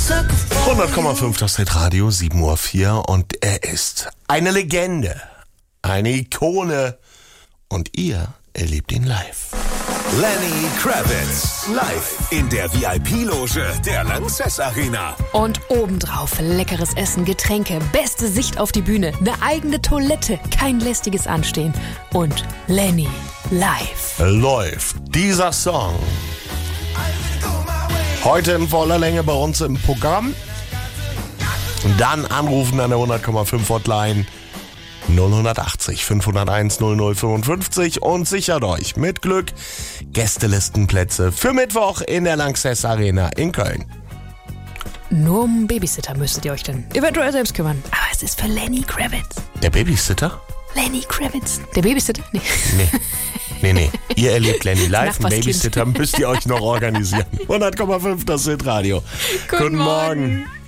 100,5 das Hitradio, 7:04 Uhr und er ist eine Legende, eine Ikone und ihr erlebt ihn live. Lenny Kravitz, live in der VIP-Loge der Lanxess Arena. Und obendrauf leckeres Essen, Getränke, beste Sicht auf die Bühne, eine eigene Toilette, kein lästiges Anstehen und Lenny live. Läuft dieser Song heute in voller Länge bei uns im Programm. Dann anrufen an der 100,5 Hotline 0180 501 0055 und sichert euch mit Glück Gästelistenplätze für Mittwoch in der Lanxess Arena in Köln. Nur um Babysitter müsstet ihr euch dann eventuell selbst kümmern. Aber es ist für Lenny Kravitz. Der Babysitter? Lenny Kravitz. Der Babysitter? Nee. Ihr erlebt Lenny live. Einen Nachbarskind. Babysitter müsst ihr euch noch organisieren. 100,5 das Hitradio. Guten Morgen.